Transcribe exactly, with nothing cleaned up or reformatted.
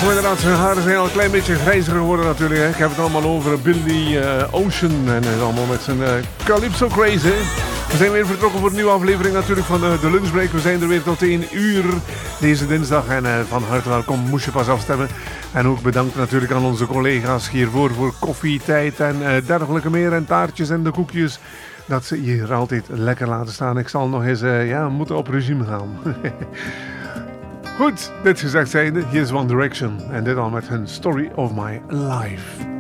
Maar inderdaad, zijn haren zijn al een klein beetje grijzer geworden natuurlijk. Hè. Ik heb het allemaal over Billy uh, Ocean en uh, allemaal met zijn uh, Calypso Crazy. We zijn weer vertrokken voor een nieuwe aflevering natuurlijk van uh, de Lunchbreak. We zijn er weer tot één uur deze dinsdag. En uh, van harte welkom, moest je pas afstemmen. En ook bedankt natuurlijk aan onze collega's hiervoor voor koffietijd en uh, dergelijke meer. En taartjes en de koekjes. Dat ze hier altijd lekker laten staan. Ik zal nog eens uh, ja, moeten op regime gaan. Goed, dit gezegd zijnde, hier is One Direction. En dit al met hun Story of My Life.